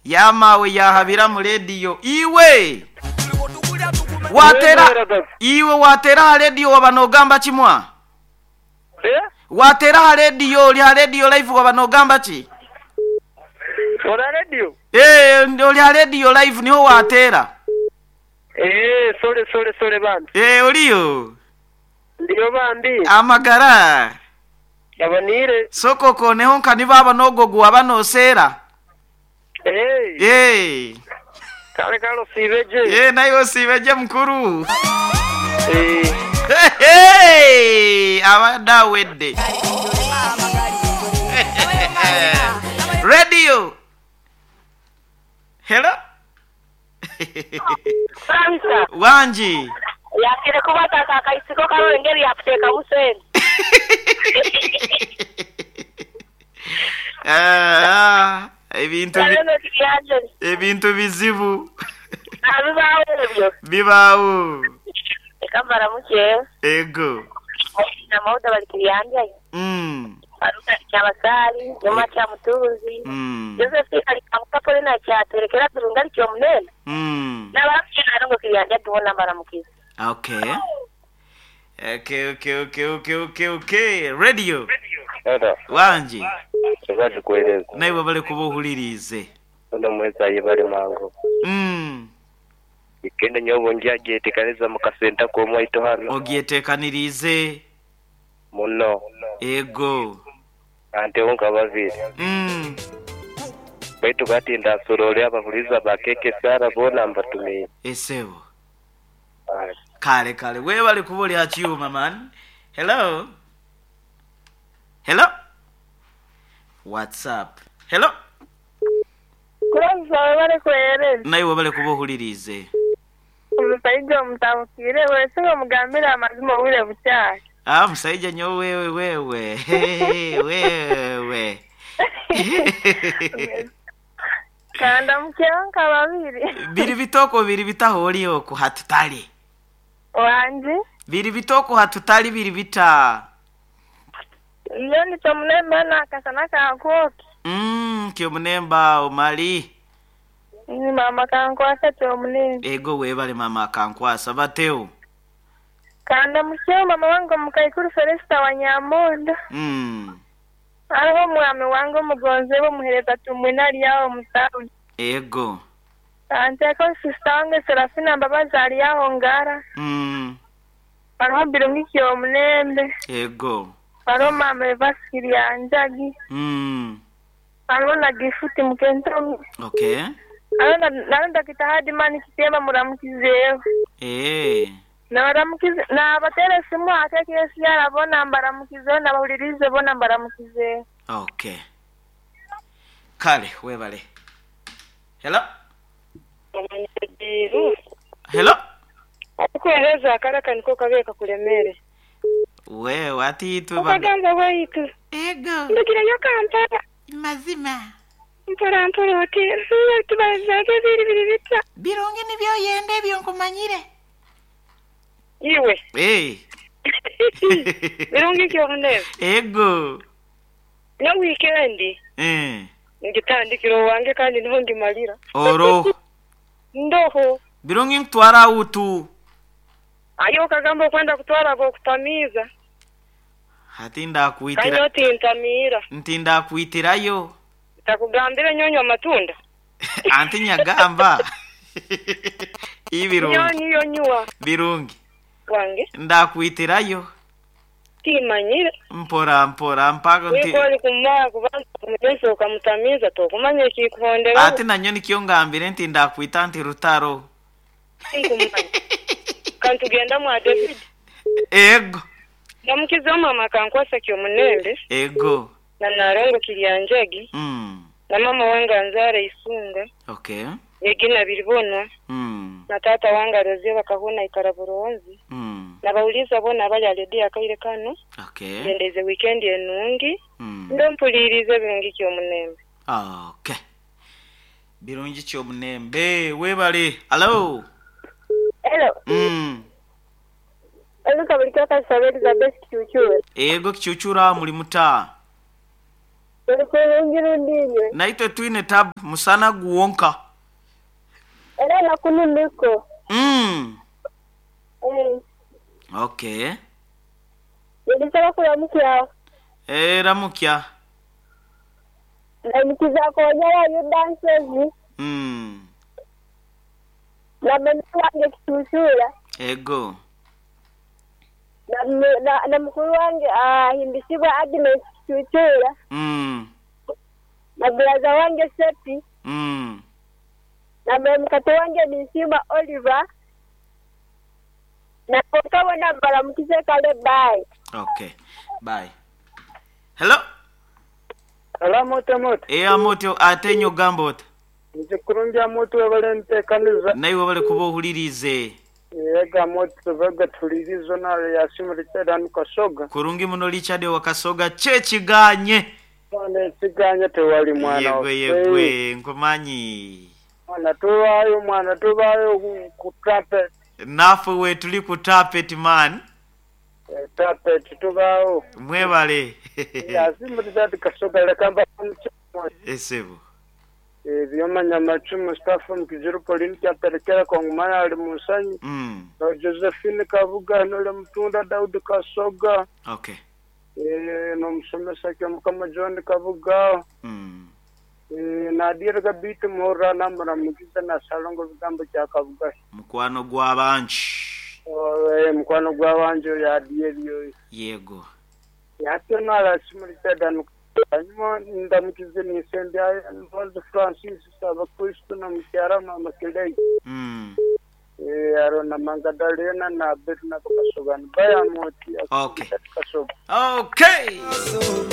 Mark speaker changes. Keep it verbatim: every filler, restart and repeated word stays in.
Speaker 1: Yamawe yahabira mu radio iwe watera iwe watera radio wabanogamba chimwa
Speaker 2: eh
Speaker 1: watera radio li radio live wabanogamba chi
Speaker 2: ora radio
Speaker 1: eh ndio li radio live niho watera
Speaker 2: eh sore sore sore bandi
Speaker 1: eh oliyo
Speaker 2: ndiyo bandi
Speaker 1: amagara
Speaker 2: yabanire
Speaker 1: soko kone honka ni baba nogogo abanosera
Speaker 2: eh
Speaker 1: eh
Speaker 2: kale kalo sibeje
Speaker 1: eh nayo sibeje mkuru
Speaker 2: eh
Speaker 1: hey abada wedde radio hello
Speaker 3: Fransa
Speaker 1: wanji
Speaker 3: yakire kubata kakaisiko karo ngeri yapteka museni
Speaker 1: ah ebintu ebintu bizibu
Speaker 3: abibawo
Speaker 1: bibawo
Speaker 3: ekambara muke
Speaker 1: ego
Speaker 3: na mauda balikiyanja
Speaker 1: mm
Speaker 3: aruta cyabasari nyuma cya mutuzi
Speaker 1: mm
Speaker 3: Joseph ali kamukapole na cyaterekera turungali cyo munene
Speaker 1: mm
Speaker 3: n'abafite narongo kiyanja tubona baramukiza
Speaker 1: okay okay okay okay okay okay okay radio
Speaker 2: era
Speaker 1: wanji
Speaker 2: tubaje kueleza
Speaker 1: nayo bale kubuhulirize
Speaker 2: ndo mweza yibari mango
Speaker 1: mm
Speaker 2: ikende nyobo ngiye tekaneza mu kasenta ko mwaito hano
Speaker 1: ogietekanirize
Speaker 2: muno
Speaker 1: ego
Speaker 2: ante onka baviri
Speaker 1: mm
Speaker 2: baitu gatinda sorole abahuliza bakeke sara bona mbatumiye
Speaker 1: esewo kale kale we bali kubuli achiuma man hello hello whatsapp hello
Speaker 3: Kwanza bale kwere
Speaker 1: nayo bale kubuhulirize
Speaker 3: umusaije mutabukire wese ngo mugambira amazimo wire bucyari
Speaker 1: ah musaije nyo wewe wewe wewe
Speaker 3: kanda mukyanka babiri
Speaker 1: biri bitoko biri bitahori oko hatutali
Speaker 3: wanje
Speaker 1: biri bitoko hatutali biri bita
Speaker 3: iyo ni tomunemba nakasana kankoki
Speaker 1: mm kyo munemba omali
Speaker 3: ni mama kankwasa tomunemba
Speaker 1: ego we bale mama kankwasa bateo
Speaker 3: kanda mukyo mama wangu mukaikuru Felista wa Nyamonda
Speaker 1: mm
Speaker 3: ariho mwami wangu mugonze bo muhereza tumwinari yawo musaru
Speaker 1: ego
Speaker 3: ante ko sistange Serafina Mbabazi ari yaho ngara
Speaker 1: mm
Speaker 3: ariho birungi cyo munembe
Speaker 1: ego
Speaker 3: ariho mama Vaskiri yanjagi
Speaker 1: mm
Speaker 3: ariho na gifuti mukento
Speaker 1: okay
Speaker 3: ariho na nanda kitahadi mani kitema muramukizeho
Speaker 1: eh
Speaker 3: na baramukize na batere simu akeke yesi yarabona mbaramukizeho na bahuririze bona mbaramukizeho
Speaker 1: okay kale we bale hello hello
Speaker 3: akueleza akaraka niko kageka kulemere
Speaker 1: we wati tu
Speaker 3: bagaza waitu
Speaker 1: ego
Speaker 3: ndikira yokampara
Speaker 1: mazima
Speaker 3: mpora mpora hotel siyo tubaza biri biri bita
Speaker 1: bironge nibyo yende byo nkumanyire
Speaker 3: iwe
Speaker 1: eh
Speaker 3: bironge cyo ndebe
Speaker 1: ego
Speaker 3: no weekend
Speaker 1: eh
Speaker 3: ngitandikiro wange kandi niho ngimalira
Speaker 1: oro
Speaker 3: ndoho
Speaker 1: bironge mtwara utu
Speaker 3: ayo kagamba kwenda kutwara go kutamiza
Speaker 1: hatinda kuitira
Speaker 3: kanyo tintamira
Speaker 1: ntinda kuitirayo
Speaker 3: takugambira nyonyo amatunda
Speaker 1: anti nyagamba ibirungi
Speaker 3: nyonyo yonywa
Speaker 1: birungi
Speaker 3: wange
Speaker 1: ndakuitirayo
Speaker 3: timanyire
Speaker 1: mpora mpora mpaka nti
Speaker 3: wiko kumwa kubanza kumutenso ukamutamiza to kumanya kikuhondera
Speaker 1: ati nanyo nikiyo ngambire nti ndakuita nti rutaro
Speaker 3: kantugenda mwa David
Speaker 1: ego
Speaker 3: namukizo mama kankwasa kyo munembe
Speaker 1: ego
Speaker 3: na narongo kilyanjagi
Speaker 1: mm
Speaker 3: na mama wanga nzare isunga
Speaker 1: okay
Speaker 3: yegina bilibonwa
Speaker 1: mm
Speaker 3: na tata wanga rozie bakahona ikaraburonzi
Speaker 1: mm
Speaker 3: na bauliza bona bali aledi akaire kano
Speaker 1: okay
Speaker 3: ndeze weekend enungi
Speaker 1: mm
Speaker 3: ndo mpulirize birungi kyo munembe
Speaker 1: okay birungi kyo munembe we bali hello
Speaker 3: hello
Speaker 1: mm
Speaker 3: Elu kabulika ka sabedi za best chuchure
Speaker 1: ego kichuchura muri muta
Speaker 3: Kurungiru ndinyo.
Speaker 1: Naitwe twine tab musana guonka.
Speaker 3: Era nakununiko.
Speaker 1: Mm.
Speaker 3: Eh.
Speaker 1: Okay.
Speaker 3: Nilisema kuramkia.
Speaker 1: Eh ramukya.
Speaker 3: Na mkiza kwa nyara yu dancers.
Speaker 1: Mm.
Speaker 3: Na mimi wange kitushura.
Speaker 1: Ego.
Speaker 3: Na na, na mkuru wange ah himbisiwa Agnes kitushura.
Speaker 1: Mm.
Speaker 3: Na brother wange Sepi.
Speaker 1: Mm.
Speaker 3: Na mkate wange Nisima Oliver. Na kwa na baramukize kale bye.
Speaker 1: Okay. Bye. Hello.
Speaker 4: Ala moto moto.
Speaker 1: Eya moto atenyo gambot.
Speaker 4: Nzikurungia moto wabalente kaniza.
Speaker 1: Naiwe bale kubo hulirize.
Speaker 4: Ega moto baga tulirizo na ya simu liteda nukasoga.
Speaker 1: Kurungi muno Richard wakasoga chechi ganye.
Speaker 4: Mwana siganya tewali mwana.
Speaker 1: Yegwe yegwe nkomanyi.
Speaker 4: Mwana tuwayo mwana tuwayo kutrape.
Speaker 1: Nafu we tuli ku tapet man.
Speaker 4: Trape tuwayo.
Speaker 1: Mwebale.
Speaker 4: Ya simu liteda kasoga lekamba mchimo.
Speaker 1: Esebo.
Speaker 4: Eh byomanya machumu staff mkiziru polini kyaperekera kwa ngumana ali musanyi.
Speaker 1: Mm.
Speaker 4: Na Josephine Kabuga nole mtunda Daudi Kasoga.
Speaker 1: Okay.
Speaker 4: Eh no msomesa kyo kama John Kabuga.
Speaker 1: Mm.
Speaker 4: Eh na dirga bit mora namra mukiza na salongo bigambo kya Kabuga.
Speaker 1: Mukwano gwa banchi.
Speaker 4: Eh mukwano gwa wanje ya dielio.
Speaker 1: Yego.
Speaker 4: Yatyo na la simulita dan anyuma ndamukize ni sende Alfonso Francis saba Kristo na mkiara na makilei.
Speaker 1: Mm.
Speaker 4: Eh arona mangadalena na Berna Kasoga. Baya moti.
Speaker 1: Okay.
Speaker 4: Kasoga.
Speaker 1: Okay.